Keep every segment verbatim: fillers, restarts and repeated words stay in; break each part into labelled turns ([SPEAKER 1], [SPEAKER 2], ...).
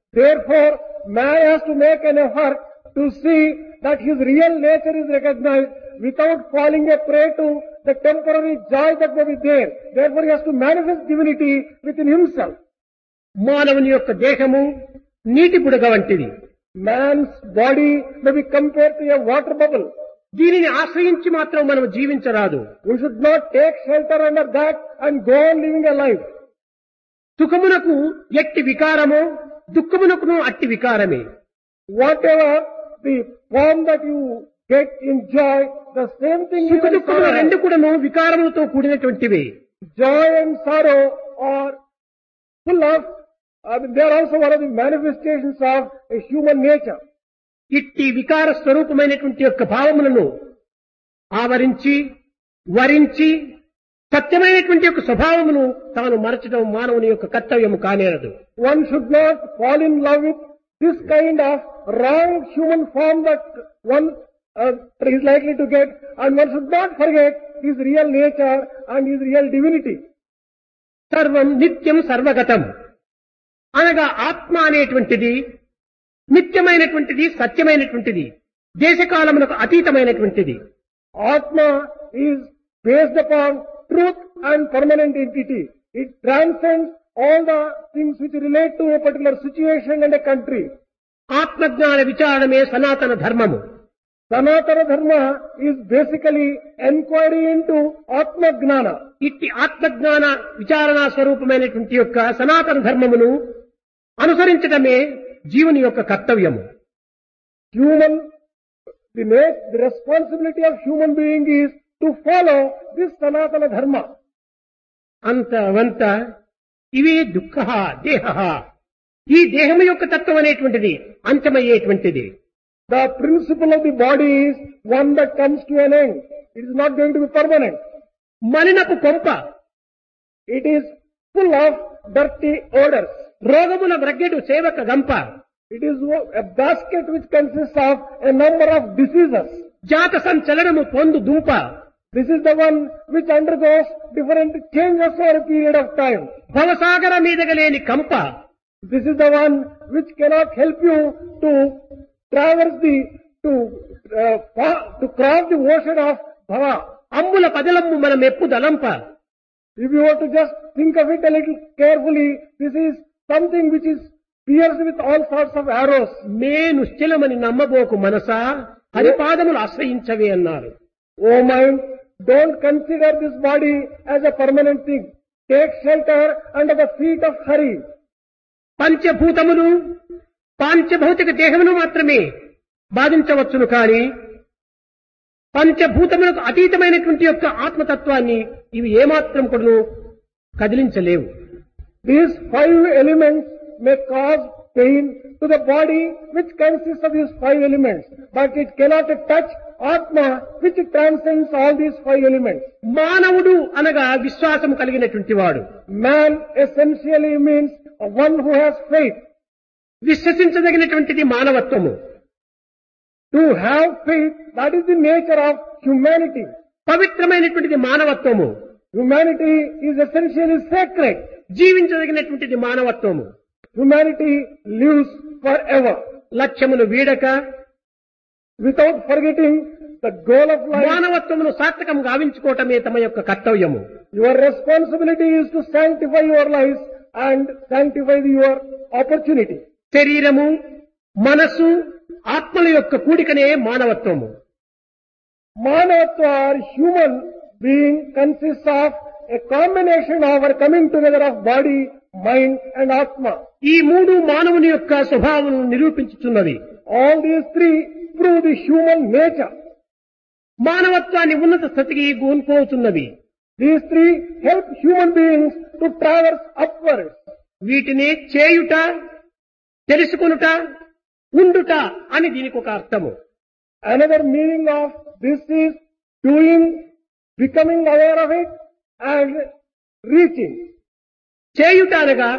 [SPEAKER 1] Therefore, man has to make an effort to see that his real nature is recognized without falling a prey to the temporary joy that may be there. Therefore, he has to manifest divinity within himself.
[SPEAKER 2] మానవుని యొక్క దేహము నీటి బుడగ వంటిది.
[SPEAKER 1] Man's body may be compared to a water bubble.
[SPEAKER 2] దీనిని ఆశ్రయించి మాత్రం మనం జీవించరాదు.
[SPEAKER 1] We should not take shelter under that and go on living a life.
[SPEAKER 2] సుఖమునకు ఎట్టి వికారమో దుఃఖమునకును అట్టి వికారమే.
[SPEAKER 1] Whatever the form that you get in joy, the same thing you
[SPEAKER 2] సుఖ దుఃఖములు రెండు కూడాను వికారములతో కూడినటువంటివి.
[SPEAKER 1] Joy and sorrow are full of, I mean, they are also one of the manifestations of a human nature.
[SPEAKER 2] ఇట్టి వికార స్వరూపమైనటువంటి యొక్క భావములను ఆవరించి వరించి సత్యమైనటువంటి యొక్క స్వభావమును తాను మరచడం మానవుని యొక్క కర్తవ్యము కానేరదు.
[SPEAKER 1] One should not fall in love with this kind of wrong human form that one uh, is likely to get, and one should not forget his real nature and his real divinity.
[SPEAKER 2] సర్వం నిత్యం సర్వగతం అనగా ఆత్మ అనేటువంటిది నిత్యమైనటువంటిది, సత్యమైనటువంటిది, దేశకాలమునకు అతీతమైనటువంటిది.
[SPEAKER 1] Atma is based upon truth and permanent entity. It transcends all the things which relate to a particular situation and a country.
[SPEAKER 2] ఆత్మజ్ఞాన విచారణమే సనాతన ధర్మము.
[SPEAKER 1] Sanatana Dharma is basically enquiry into Atma Gnana.
[SPEAKER 2] ఇట్టి ఆత్మజ్ఞాన విచారణ స్వరూపమైనటువంటి యొక్క సనాతన ధర్మమును అనుసరించడమే జీవుని యొక్క కర్తవ్యము.
[SPEAKER 1] Human, the, make, the responsibility of human being is to follow this Sanatana Dharma.
[SPEAKER 2] అంత వంత ఇవే దుఃఖ దేహ. ఈ దేహము యొక్క తత్వం అనేటువంటిది అంతమయ్యేటువంటిది.
[SPEAKER 1] The principle of the body is one that comes to an end. It is not going to be permanent.
[SPEAKER 2] మలినపు కొంప.
[SPEAKER 1] It is full of dirty odors.
[SPEAKER 2] రోగముల బ్రగ్గెడు సేవక గంప.
[SPEAKER 1] It is a basket which consists of a number of diseases.
[SPEAKER 2] జాత సంచలనము పొందు దుంప.
[SPEAKER 1] This is the one which undergoes different changes over a period of time.
[SPEAKER 2] భవసాగర మీదగలేని కంప.
[SPEAKER 1] This is the one which cannot help you to traverse the, to, uh, to cross the ocean of Bhava.
[SPEAKER 2] అమ్ముల పదలమ్ము మన మెప్పు దలంప.
[SPEAKER 1] If you were to just think of it a little carefully, this is something which is pierced with all sorts of arrows.
[SPEAKER 2] మే నిశ్చలమని నమ్మబోకు మనసా హరిపాదములు ఆశ్రయించవే అన్నారు.
[SPEAKER 1] Oh mind, don't consider this body as a permanent thing. Take shelter under the feet of Hari.
[SPEAKER 2] పంచభూతములు పాంచభౌతిక దేహమును మాత్రమే బాధించవచ్చును కానీ పంచభూతములకు అతీతమైనటువంటి యొక్క ఆత్మతత్వాన్ని ఇవి ఏమాత్రం కూడా కదిలించలేవు.
[SPEAKER 1] These five elements may cause pain to the body which consists of these five elements, but it cannot touch Atma which transcends all these five elements.
[SPEAKER 2] మానవుడు అనగా విశ్వాసము కలిగినటువంటి వాడు.
[SPEAKER 1] Man essentially means one who has faith.
[SPEAKER 2] విశ్వసించదగినటువంటిది మానవత్వము.
[SPEAKER 1] To have faith, that is the nature of humanity.
[SPEAKER 2] పవిత్రమైనటువంటిది మానవత్వము.
[SPEAKER 1] Humanity is essentially sacred.
[SPEAKER 2] జీవించదగినటువంటిది మానవత్వము.
[SPEAKER 1] Humanity lives forever.
[SPEAKER 2] లక్ష్యమును వీడక
[SPEAKER 1] without forgetting the goal of life.
[SPEAKER 2] మానవత్వమును సార్థకం గావించుకోవటమే తమ యొక్క కర్తవ్యము.
[SPEAKER 1] Your responsibility is to sanctify your life and sanctify your opportunity.
[SPEAKER 2] శరీరము మనస్సు ఆత్మల యొక్క కూడికనే మానవత్వము.
[SPEAKER 1] Manavatva or human being consists of a combination of or coming together of body, mind and Atma.
[SPEAKER 2] ఈ మూడు మానవుని యొక్క స్వభావమును నిరూపించుచున్నవి.
[SPEAKER 1] All these three prove the human nature.
[SPEAKER 2] మానవత్వాన్ని ఉన్నత స్థితికి గూన్పోతున్నవి.
[SPEAKER 1] These three help human beings to traverse upwards.
[SPEAKER 2] వీటిని చేయుట, తెలుసుకొనుట, ఉండుట అని దీనికి ఒక అర్థము.
[SPEAKER 1] Another meaning of this is doing, becoming aware of it and reaching.
[SPEAKER 2] చేయుట అనగా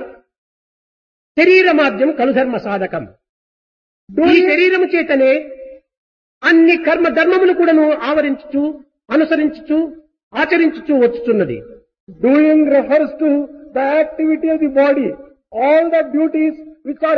[SPEAKER 2] శరీరమాద్యం కలుధర్మ సాధకం. ఈ శరీరము చేతనే అన్ని కర్మ ధర్మములు కూడాను ఆవరించుచు అనుసరించుచు ఆచరించుచు వచ్చుచున్నది.
[SPEAKER 1] Doing refers to the activity of the body. All the duties which are